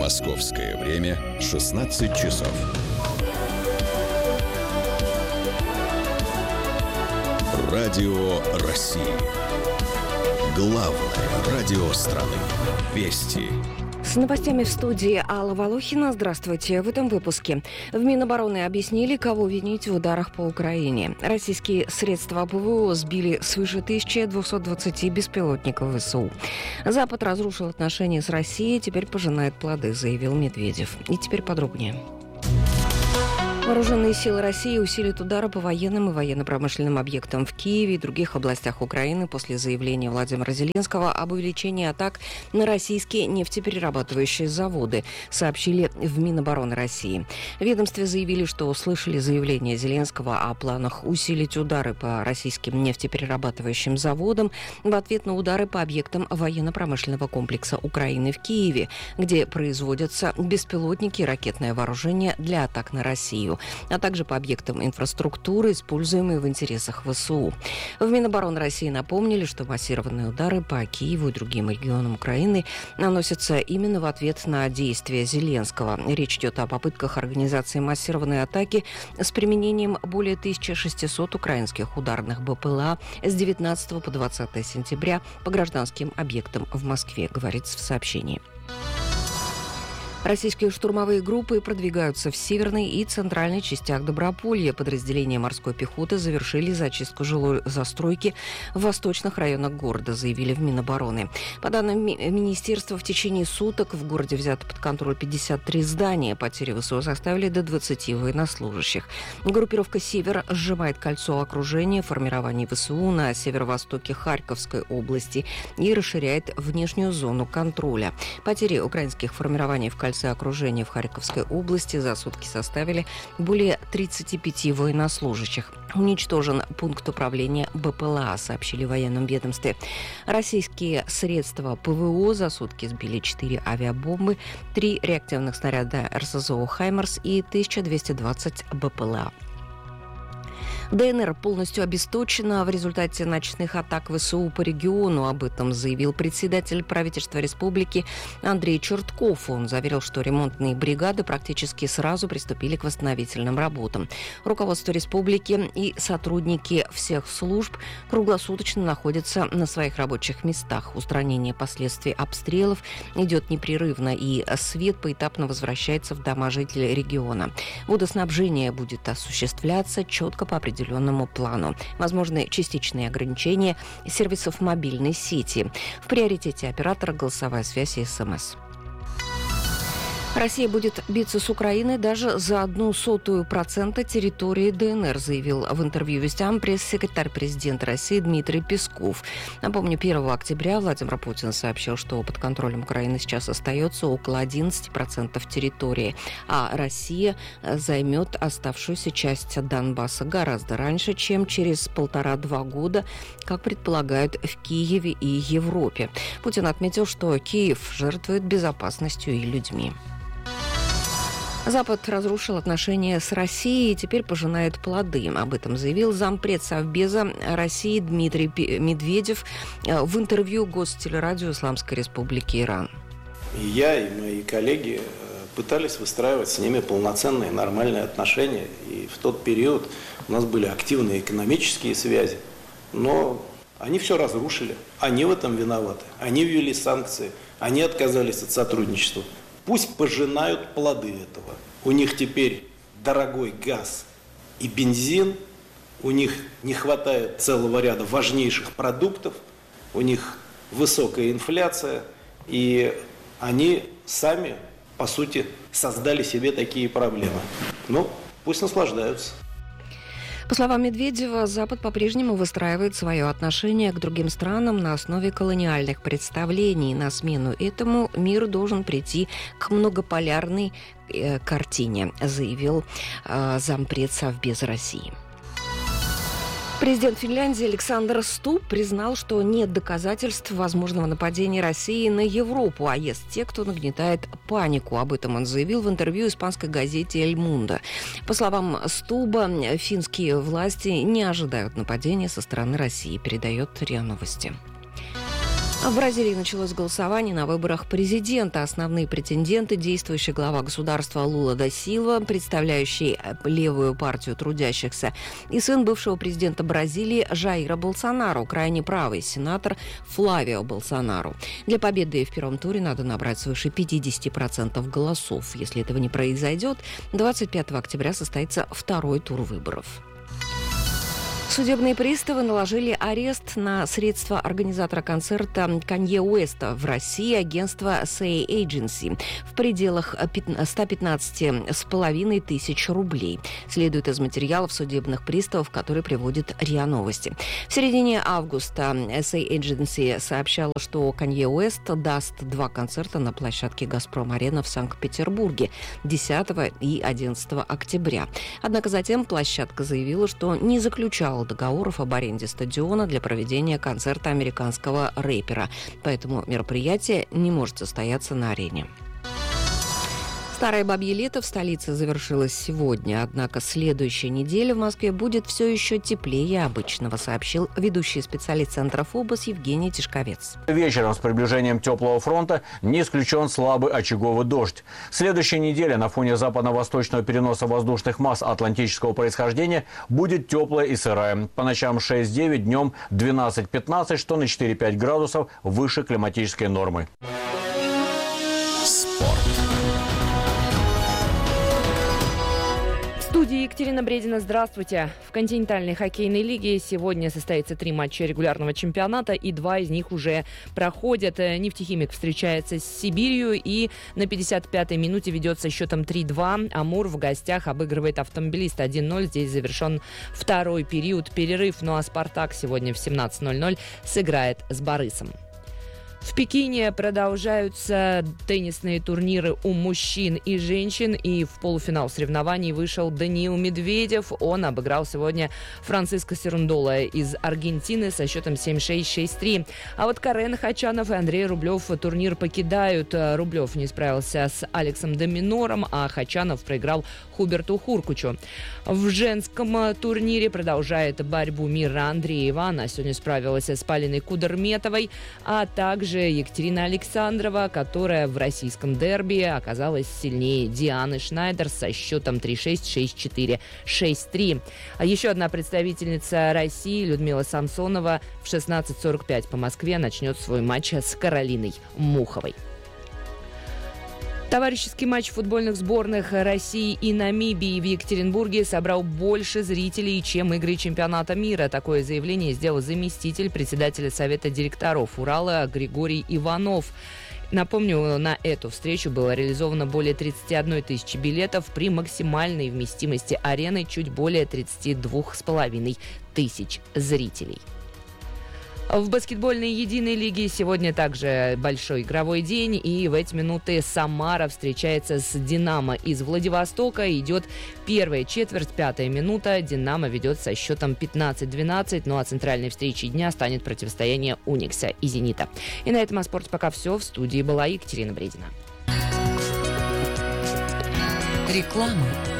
Московское время 16 часов. Радио России. Главное радио страны. Вести. С новостями в студии Алла Волохина. Здравствуйте. В этом выпуске. В Минобороны объяснили, кого винить в ударах по Украине. Российские средства ПВО сбили свыше 1220 беспилотников ВСУ. Запад разрушил отношения с Россией, теперь пожинает плоды, заявил Медведев. И теперь подробнее. Вооруженные силы России усилят удары по военным и военно-промышленным объектам в Киеве и других областях Украины после заявления Владимира Зеленского об увеличении атак на российские нефтеперерабатывающие заводы, сообщили в Минобороны России. В ведомстве заявили, что услышали заявление Зеленского о планах усилить удары по российским нефтеперерабатывающим заводам в ответ на удары по объектам военно-промышленного комплекса Украины в Киеве, где производятся беспилотники и ракетное вооружение для атак на Россию, а также по объектам инфраструктуры, используемые в интересах ВСУ. В Минобороны России напомнили, что массированные удары по Киеву и другим регионам Украины наносятся именно в ответ на действия Зеленского. Речь идет о попытках организации массированной атаки с применением более 1600 украинских ударных БПЛА с 19 по 20 сентября по гражданским объектам в Москве, говорится в сообщении. Российские штурмовые группы продвигаются в северной и центральной частях Доброполья. Подразделения морской пехоты завершили зачистку жилой застройки в восточных районах города, заявили в Минобороны. По данным министерства, в течение суток в городе взято под контроль 53 здания. Потери ВСУ составили до 20 военнослужащих. Группировка «Север» сжимает кольцо окружения формирований ВСУ на северо-востоке Харьковской области и расширяет внешнюю зону контроля. Потери украинских формирований в кольце окружения в Харьковской области за сутки составили более 35 военнослужащих. Уничтожен пункт управления БПЛА, сообщили в военном ведомстве. Российские средства ПВО за сутки сбили 4 авиабомбы, 3 реактивных снаряда РСЗО «Хаймерс» и 1220 БПЛА. ДНР полностью обесточена в результате ночных атак ВСУ по региону. Об этом заявил председатель правительства республики Андрей Чертков. Он заверил, что ремонтные бригады практически сразу приступили к восстановительным работам. Руководство республики и сотрудники всех служб круглосуточно находятся на своих рабочих местах. Устранение последствий обстрелов идет непрерывно, и свет поэтапно возвращается в дома жителей региона. Водоснабжение будет осуществляться четко по определенному плану. Возможны частичные ограничения сервисов мобильной сети. В приоритете оператора голосовая связь и СМС. Россия будет биться с Украиной даже за 0,01% территории ДНР, заявил в интервью «Вестям» пресс-секретарь президента России Дмитрий Песков. Напомню, 1 октября Владимир Путин сообщил, что под контролем Украины сейчас остается около 11% территории, а Россия займет оставшуюся часть Донбасса гораздо раньше, чем через 1,5-2 года, как предполагают в Киеве и Европе. Путин отметил, что Киев жертвует безопасностью и людьми. Запад разрушил отношения с Россией и теперь пожинает плоды. Об этом заявил зампред Совбеза России Дмитрий Медведев в интервью Гостелерадио Исламской Республики Иран. И я, и мои коллеги пытались выстраивать с ними полноценные нормальные отношения. И в тот период у нас были активные экономические связи. Но они все разрушили. Они в этом виноваты. Они ввели санкции. Они отказались от сотрудничества. Пусть пожинают плоды этого. У них теперь дорогой газ и бензин, у них не хватает целого ряда важнейших продуктов, у них высокая инфляция, и они сами, по сути, создали себе такие проблемы. Ну, пусть наслаждаются. По словам Медведева, Запад по-прежнему выстраивает свое отношение к другим странам на основе колониальных представлений. На смену этому мир должен прийти к многополярной картине, заявил зампред Совбеза России. Президент Финляндии Александр Стуб признал, что нет доказательств возможного нападения России на Европу, а есть те, кто нагнетает панику. Об этом он заявил в интервью испанской газете «Эль Мундо». По словам Стуба, финские власти не ожидают нападения со стороны России, передает РИА Новости. В Бразилии началось голосование на выборах президента. Основные претенденты – действующий глава государства Лула да Силва, представляющий левую партию трудящихся, и сын бывшего президента Бразилии Жаира Болсонару, крайне правый сенатор Флавио Болсонару. Для победы в первом туре надо набрать свыше 50% голосов. Если этого не произойдет, 25 октября состоится второй тур выборов. Судебные приставы наложили арест на средства организатора концерта Канье Уэста в России, агентства Say Agency, в пределах 115,5 тысяч рублей. Следует из материалов судебных приставов, которые приводит РИА Новости. В середине августа Say Agency сообщала, что Канье Уэст даст 2 концерта на площадке «Газпром-арена» в Санкт-Петербурге 10 и 11 октября. Однако затем площадка заявила, что не заключала договоров об аренде стадиона для проведения концерта американского рэпера. Поэтому мероприятие не может состояться на арене. Старое бабье лето в столице завершилось сегодня, однако следующая неделя в Москве будет все еще теплее обычного, сообщил ведущий специалист Центра ФОБОС Евгений Тишковец. Вечером с приближением теплого фронта не исключен слабый очаговый дождь. Следующая неделя на фоне западно-восточного переноса воздушных масс атлантического происхождения будет теплая и сырая. По ночам 6-9, днем 12-15, что на 4-5 градусов выше климатической нормы. В студии Екатерина Бредина. Здравствуйте. В континентальной хоккейной лиге сегодня состоится 3 матча регулярного чемпионата, и 2 из них уже проходят. Нефтехимик встречается с Сибирью и на 55-й минуте ведет со счетом 3-2. Амур в гостях обыгрывает Автомобилист 1-0. Здесь завершен второй период, перерыв. Ну а Спартак сегодня в 17:00 сыграет с Борисом. В Пекине продолжаются теннисные турниры у мужчин и женщин, и в полуфинал соревнований вышел Даниил Медведев. Он обыграл сегодня Франциско Серундола из Аргентины со счетом 7-6, 6-3. А вот Карен Хачанов и Андрей Рублев турнир покидают. Рублев не справился с Алексом де Минором, а Хачанов проиграл Хуберту Хуркучу. В женском турнире продолжает борьбу Мира Андреева. Она сегодня справилась с Полиной Кудерметовой, а также Екатерина Александрова, которая в российском дерби оказалась сильнее Дианы Шнайдер со счетом 3-6, 6-4, 6-3. А еще одна представительница России, Людмила Самсонова, в 16:45 по Москве начнет свой матч с Каролиной Муховой. Товарищеский матч футбольных сборных России и Намибии в Екатеринбурге собрал больше зрителей, чем игры чемпионата мира. Такое заявление сделал заместитель председателя Совета директоров Урала Григорий Иванов. Напомню, на эту встречу было реализовано более 31 тысячи билетов при максимальной вместимости арены чуть более 32,5 тысяч зрителей. В баскетбольной единой лиге сегодня также большой игровой день, и в эти минуты Самара встречается с «Динамо» из Владивостока. Идет первая четверть, 5-я минута. «Динамо» ведет со счетом 15-12, ну а центральной встречей дня станет противостояние «Уникса» и «Зенита». И на этом о спорте пока все. В студии была Екатерина Бредина. Реклама.